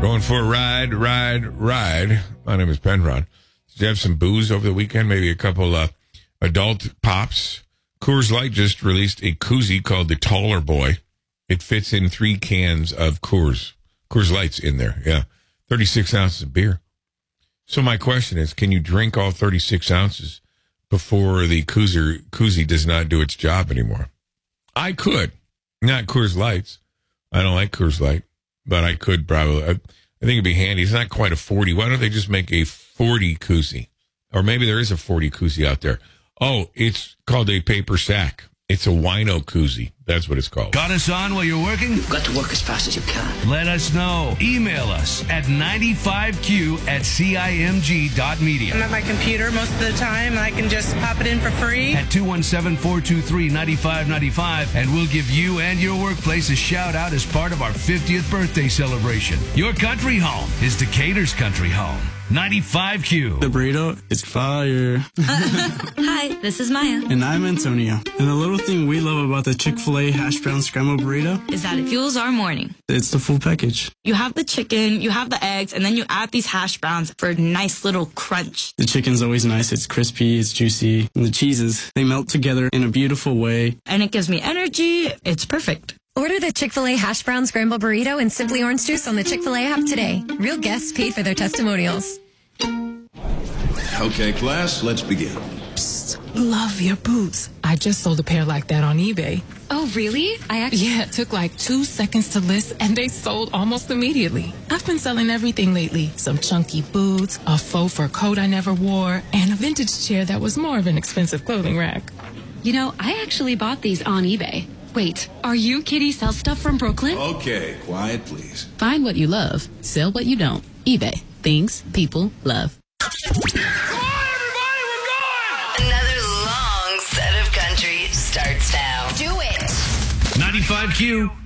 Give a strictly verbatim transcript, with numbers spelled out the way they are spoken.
Going for a ride, ride, ride. My name is Penrod. Did you have some booze over the weekend? Maybe a couple uh, adult pops. Coors Light just released a koozie called the Taller Boy. It fits in three cans of Coors. Coors Light's in there, yeah. thirty-six ounces of beer. So my question is, can you drink all thirty-six ounces before the koozie, koozie does not do its job anymore? I could. Not Coors Lights. I don't like Coors Light, but I could probably. I, I think it'd be handy. It's not quite a forty. Why don't they just make a forty koozie? Or maybe there is a forty koozie out there. Oh, it's called a paper sack. It's a wino koozie. That's what it's called. Got us on while you're working? You've got to work as fast as you can. Let us know. Email us at ninety-five Q at cimg dot media. I'm at my computer most of the time, and I can just pop it in for free. At two one seven, four two three, nine five nine five, and we'll give you and your workplace a shout-out as part of our fiftieth birthday celebration. Your country home is Decatur's country home. ninety-five Q. The burrito is fire. Hi, this is Maya. And I'm Antonio. And the little thing we love about the Chick-fil-A hash brown scrambled burrito is that it fuels our morning. It's the full package. You have the chicken, you have the eggs, and then you add these hash browns for a nice little crunch. The chicken's always nice. It's crispy, it's juicy. And the cheeses, they melt together in a beautiful way. And it gives me energy. It's perfect. Order the Chick-fil-A hash brown scramble burrito and Simply Orange Juice on the Chick-fil-A app today. Real guests paid for their testimonials. Okay, class, let's begin. Psst, love your boots. I just sold a pair like that on eBay. Oh, really? I actually... Yeah, it took like two seconds to list, and they sold almost immediately. I've been selling everything lately. Some chunky boots, a faux fur coat I never wore, and a vintage chair that was more of an expensive clothing rack. You know, I actually bought these on eBay. Wait, are you Kitty Sell Stuff from Brooklyn? Okay, quiet, please. Find what you love. Sell what you don't. eBay. Things people love. Come on, everybody, we're going! Another long set of country starts now. Do it! ninety-five Q.